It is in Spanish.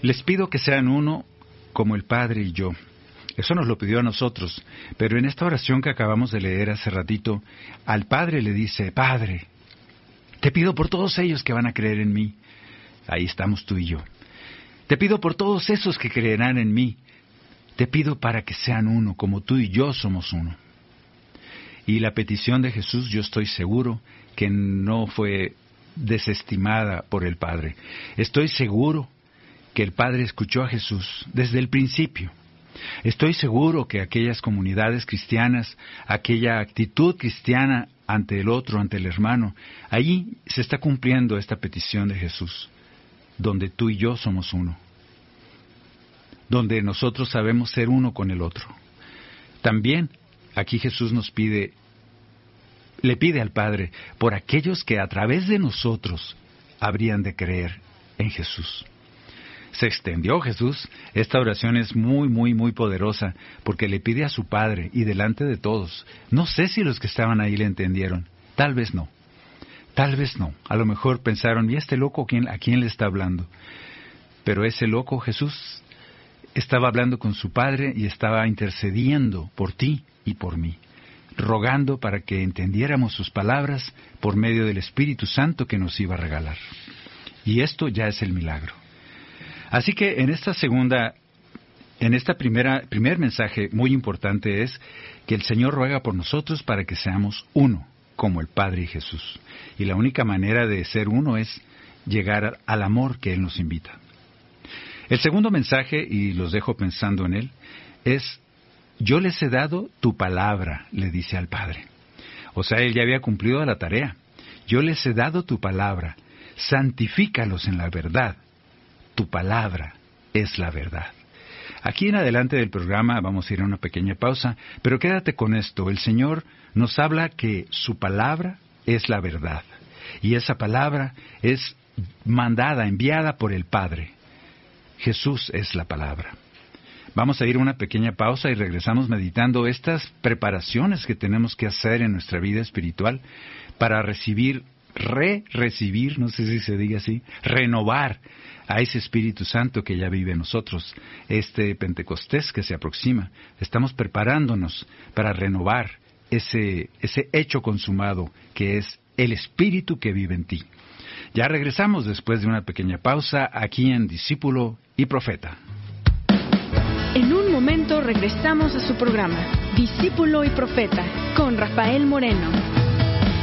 Les pido que sean uno como el Padre y yo. Eso nos lo pidió a nosotros, pero en esta oración que acabamos de leer hace ratito, al Padre le dice, Padre, te pido por todos ellos que van a creer en mí. Ahí estamos tú y yo. Te pido por todos esos que creerán en mí. Te pido para que sean uno, como tú y yo somos uno. Y la petición de Jesús, yo estoy seguro que no fue desestimada por el Padre. Estoy seguro que el Padre escuchó a Jesús desde el principio. Estoy seguro que aquellas comunidades cristianas, aquella actitud cristiana ante el otro, ante el hermano, allí se está cumpliendo esta petición de Jesús, donde tú y yo somos uno, donde nosotros sabemos ser uno con el otro. También aquí Jesús le pide al Padre por aquellos que a través de nosotros habrían de creer en Jesús. Se extendió Jesús. Esta oración es muy, muy, muy poderosa porque le pide a su Padre y delante de todos. No sé si los que estaban ahí le entendieron. Tal vez no. Tal vez no. A lo mejor pensaron, ¿y este loco a quién le está hablando? Pero ese loco Jesús estaba hablando con su Padre y estaba intercediendo por ti y por mí, rogando para que entendiéramos sus palabras por medio del Espíritu Santo que nos iba a regalar. Y esto ya es el milagro. Así que en esta primer mensaje muy importante es que el Señor ruega por nosotros para que seamos uno, como el Padre y Jesús. Y la única manera de ser uno es llegar al amor que Él nos invita. El segundo mensaje, y los dejo pensando en él, es: yo les he dado tu palabra, le dice al Padre. O sea, Él ya había cumplido la tarea. Yo les he dado tu palabra, santifícalos en la verdad. Tu palabra es la verdad. Aquí en adelante del programa vamos a ir a una pequeña pausa, pero quédate con esto. El Señor nos habla que su palabra es la verdad. Y esa palabra es mandada, enviada por el Padre. Jesús es la palabra. Vamos a ir a una pequeña pausa y regresamos meditando estas preparaciones que tenemos que hacer en nuestra vida espiritual para recibir, no sé si se diga así, renovar a ese Espíritu Santo que ya vive en nosotros. Este Pentecostés que se aproxima, estamos preparándonos para renovar ese hecho consumado que es el Espíritu que vive en ti. Ya regresamos después de una pequeña pausa aquí en Discípulo y Profeta. En un momento regresamos a su programa, Discípulo y Profeta, con Rafael Moreno.